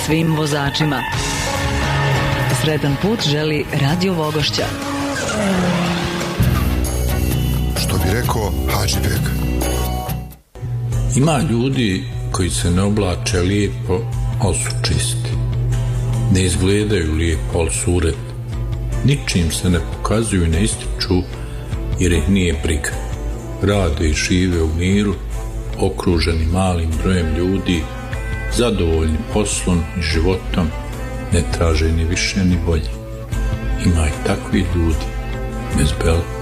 svim vozačima. Sretan put želi Radio Vogošća. Što bi rekao Hadžibek. Ima ljudi koji se ne oblače lijepo, ali su čisti. Ne izgledaju lijepo, ali su uredni. Ničim se ne pokazuju i ne ističu, jer ih nije briga. Rade i žive u miru, okruženi malim brojem ljudi, zadovoljni poslom i životom, ne traže ni više ni bolje. Ima i takvi ljudi, bez Bela.